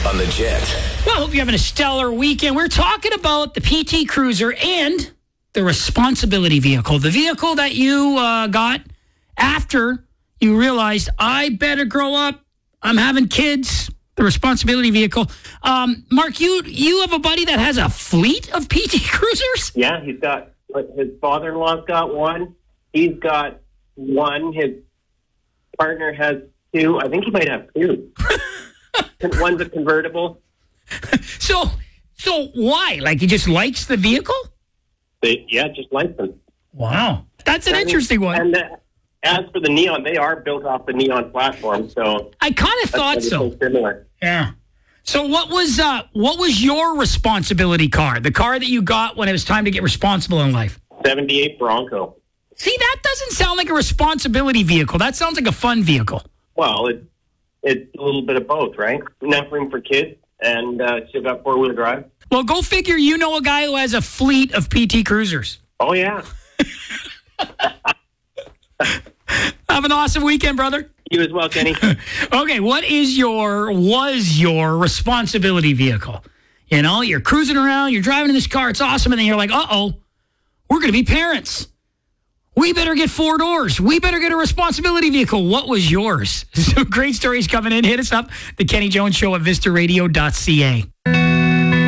on the Jet. Well, I hope you're having a stellar weekend. We're talking about the PT Cruiser and the responsibility vehicle. The vehicle that you got after you realized, I better grow up. I'm having kids. The responsibility vehicle. Mark, you have a buddy that has a fleet of PT Cruisers? Yeah, he's got, his father-in-law's got one. He's got one. His partner has two. I think he might have two. One's a convertible. So why? Like, he just likes the vehicle? Just likes them. Wow. That's an interesting one. And as for the Neon, they are built off the Neon platform, so I kind of thought so. Similar. Yeah. So what was your responsibility car? The car that you got when it was time to get responsible in life? 78 Bronco. See, that doesn't sound like a responsibility vehicle. That sounds like a fun vehicle. Well, it's a little bit of both, right? Enough room for kids, and still got four-wheel drive. Well, go figure. You know a guy who has a fleet of PT Cruisers. Oh yeah. Have an awesome weekend, brother. You as well, Kenny. Okay, was your responsibility vehicle? You know, you're cruising around, you're driving in this car, it's awesome, and then you're like, uh-oh, we're going to be parents. We better get 4 doors. We better get a responsibility vehicle. What was yours? Some great stories coming in. Hit us up, The Kenny Jones Show at VistaRadio.ca.